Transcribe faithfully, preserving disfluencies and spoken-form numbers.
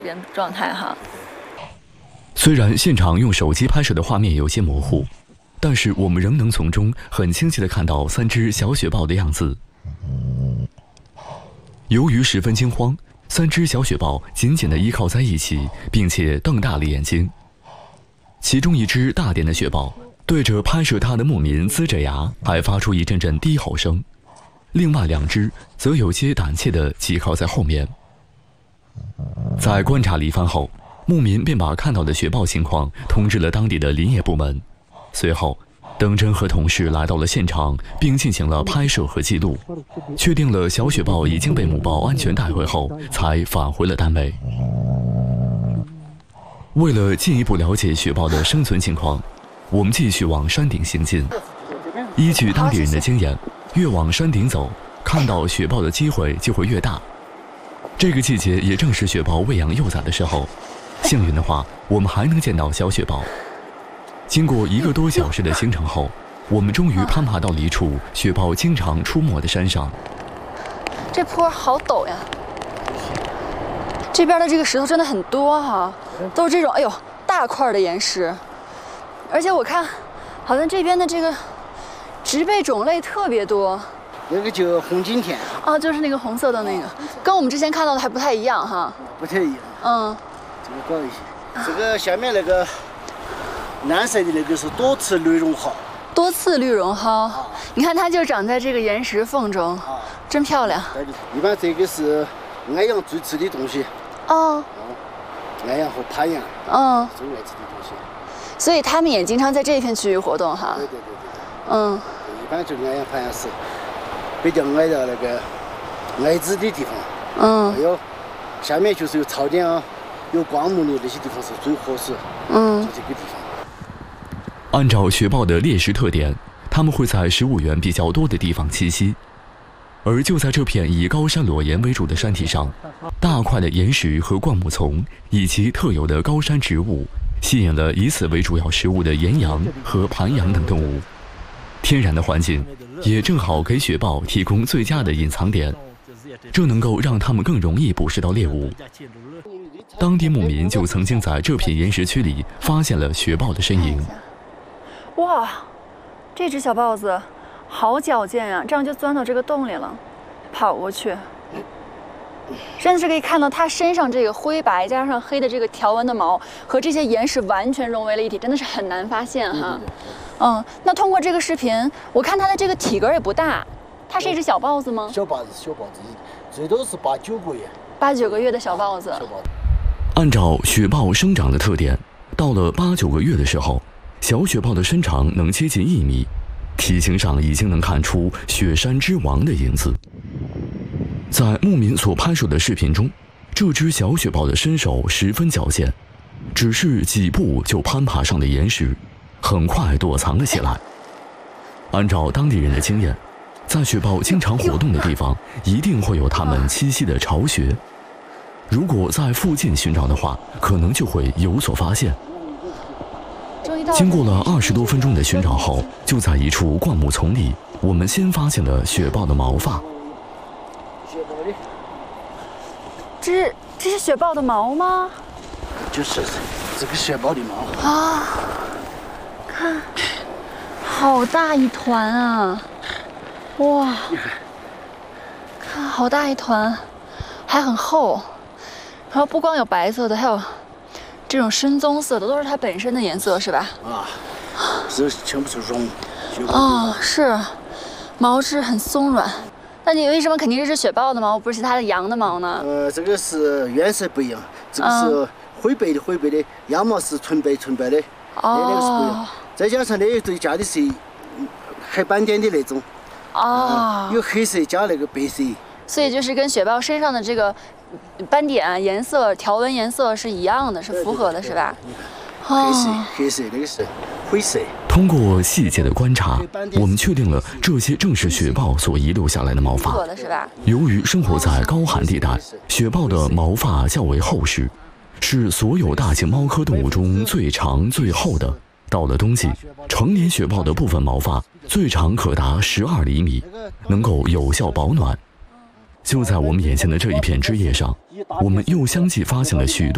边的状态哈。 虽然现场用手机拍摄的画面有些模糊，但是我们仍能从中很清晰地看到三只小雪豹的样子。由于十分惊慌，三只小雪豹紧紧地依靠在一起，并且瞪大了眼睛。其中一只大点的雪豹对着拍摄它的牧民呲着牙，还发出一阵阵低吼声。另外两只则有些胆怯地挤靠在后面。在观察了一番后，牧民便把看到的雪豹情况通知了当地的林业部门。随后，邓真和同事来到了现场，并进行了拍摄和记录，确定了小雪豹已经被母豹安全带回后，才返回了单位。为了进一步了解雪豹的生存情况，我们继续往山顶行进。依据当地人的经验，越往山顶走，看到雪豹的机会就会越大。这个季节也正是雪豹喂养幼崽的时候，幸运的话，我们还能见到小雪豹。经过一个多小时的行程后，我们终于攀爬到了一处雪豹经常出没的山上。 这坡好陡呀！这边的这个石头真的很多哈，都是这种哎呦大块的岩石，而且我看好像这边的这个植被种类特别多。 那个叫红景田啊，就是那个红色的那个，跟我们之前看到的还不太一样哈。 不太一样。 嗯， 这个高一些。这个下面那个蓝色的那个是多刺绿绒蒿。 多刺绿绒蒿，你看它就长在这个岩石缝中，真漂亮。 一般这个是安阳最吃的东西。 哦。 安阳和潘阳。 嗯。 最爱吃的东西。 所以他们也经常在这片区域活动哈。 对对对对。 嗯。 一般就安阳、潘阳是比较挨着那个挨子的地方。 嗯。 还有下面就是有草甸啊，有灌木的那些地方是最合适。 嗯。 就这个地方。 按照雪豹的猎食特点，它们会在食物源比较多的地方栖息。而就在这片以高山裸岩为主的山体上，大块的岩石和灌木丛以及特有的高山植物，吸引了以此为主要食物的岩羊和盘羊等动物。天然的环境也正好给雪豹提供最佳的隐藏点，这能够让它们更容易捕食到猎物。当地牧民就曾经在这片岩石区里发现了雪豹的身影。 哇，这只小豹子好矫健呀、啊，这样就钻到这个洞里了，跑过去，真的是可以看到它身上这个灰白加上黑的这个条纹的毛和这些岩石完全融为了一体，真的是很难发现哈。嗯，那通过这个视频，我看它的这个体格也不大，它是一只小豹子吗？ 小豹子，小豹子，最多是八九个月。 八九个月的小豹子。 小豹子。 按照雪豹生长的特点，到了八九个月的时候，小雪豹的身长能接近一米，体型上已经能看出雪山之王的影子。在牧民所拍摄的视频中，这只小雪豹的身手十分矫健，只是几步就攀爬上了岩石，很快躲藏了起来。按照当地人的经验，在雪豹经常活动的地方，一定会有它们栖息的巢穴。如果在附近寻找的话，可能就会有所发现。经过了二十多分钟的寻找后，就在一处灌木丛里，我们先发现了雪豹的毛发。 这是这是雪豹的毛吗？ 就是这个雪豹的毛啊！看，好大一团啊！哇，看好大一团，还很厚。然后不光有白色的，还有这种深棕色的，都是它本身的颜色，是吧？ 啊，这听不出绒。 哦，是，毛质很松软。那你为什么肯定这是雪豹的毛，不是其他的羊的毛呢？ 呃，这个是原色不一样，这个是灰白的灰白的，羊毛是纯白纯白的，哦、那个是不一样。再加上那对加的是黑斑点的那种， 哦、 嗯，有黑色加那个白色。 所以就是跟雪豹身上的这个斑点、颜色、条纹颜色是一样的，是符合的，是吧？ 黑色，黑色，那个是灰色。 通过细节的观察，我们确定了这些正是雪豹所遗留下来的毛发。由于生活在高寒地带，雪豹的毛发较为厚实，是所有大型猫科动物中最长最厚的。到了冬季，成年雪豹的部分毛发最长可达十二厘米，能够有效保暖。就在我们眼前的这一片枝叶上，我们又相继发现了许多